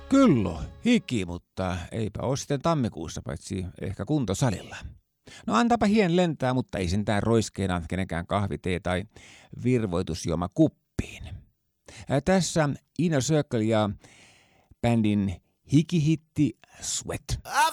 Kyllä, hiki, mutta eipä ole sitten tammikuussa, paitsi ehkä kuntosalilla. No antapa hien lentää, mutta ei sentään roiskeena kenenkään kahvitee tai virvoitusjuoma kuppiin. Tässä Inner Circle ja bändin hikihitti Sweat.